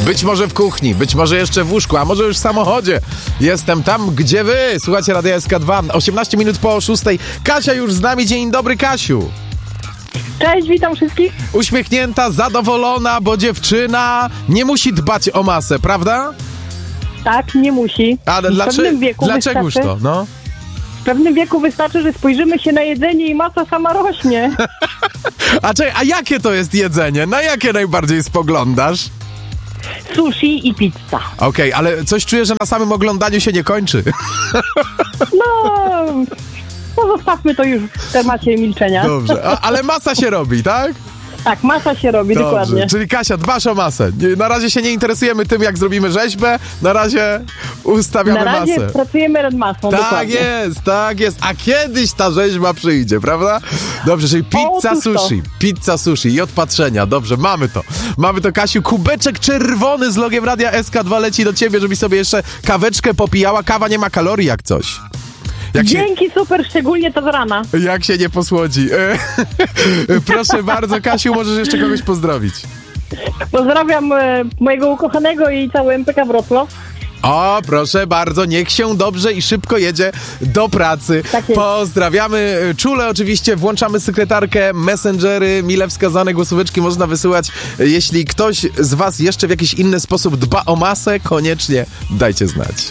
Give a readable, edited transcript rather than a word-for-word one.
Być może w kuchni, być może jeszcze w łóżku, a może już w samochodzie. Jestem tam, gdzie wy. Słuchajcie Radia SK2. 18 minut po 6. Kasia już z nami. Dzień dobry, Kasiu. Cześć, witam wszystkich. Uśmiechnięta, zadowolona, bo dziewczyna nie musi dbać o masę, prawda? Tak, nie musi. Ale dlaczegoż to? No. W pewnym wieku wystarczy, że spojrzymy się na jedzenie i masa sama rośnie. A jakie to jest jedzenie? Na jakie najbardziej spoglądasz? Sushi i pizza. Okej, ale coś czuję, że na samym oglądaniu się nie kończy. No zostawmy to już w temacie milczenia. Dobrze, ale masa się robi, tak? Tak, masa się robi, Dobrze. dokładnie. Czyli Kasia, dbasz o masę. Na razie się nie interesujemy tym, jak zrobimy rzeźbę. Na razie ustawiamy masę. Na razie pracujemy nad masą, dokładnie. Tak jest. A kiedyś ta rzeźba przyjdzie, prawda? Dobrze, czyli pizza sushi i od patrzenia. Dobrze, mamy to. Mamy to, Kasiu. Kubeczek czerwony z logiem Radia SK2 leci do ciebie, żebyś sobie jeszcze kaweczkę popijała. Kawa nie ma kalorii jak coś. Dzięki, super, szczególnie to z rana. Jak się nie posłodzi. Proszę bardzo, Kasiu, możesz jeszcze kogoś pozdrowić. Pozdrawiam mojego ukochanego i cały MPK Wrocław. O, proszę bardzo, niech się dobrze i szybko jedzie do pracy. Tak jest. Pozdrawiamy czule oczywiście, włączamy sekretarkę, messengery, mile wskazane głosóweczki można wysyłać. Jeśli ktoś z was jeszcze w jakiś inny sposób dba o masę, koniecznie dajcie znać.